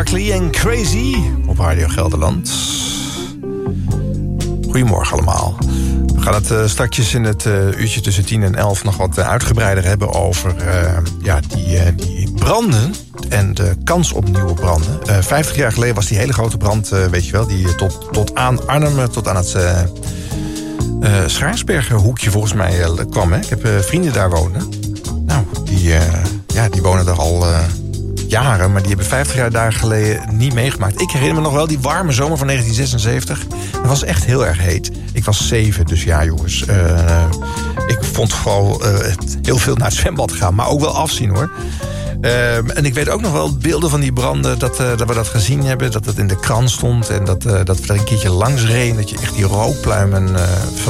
Barkley en Crazy op Radio Gelderland. Goedemorgen allemaal. We gaan het straks in het uurtje tussen 10 en 11 nog wat uitgebreider hebben over die branden en de kans op nieuwe branden. 50 jaar geleden was die hele grote brand, weet je wel, die tot aan Arnhem, tot aan het Schaarsbergenhoekje volgens mij kwam. Hè? Ik heb vrienden daar wonen. Nou, die wonen daar al jaren, maar die hebben 50 jaar daar geleden niet meegemaakt. Ik herinner me nog wel die warme zomer van 1976. Het was echt heel erg heet. Ik was 7, dus ja jongens. Ik vond vooral heel veel naar het zwembad gaan, maar ook wel afzien hoor. En ik weet ook nog wel beelden van die branden, dat we dat gezien hebben, dat het in de krant stond en dat we er een keertje langs reden, dat je echt die rookpluimen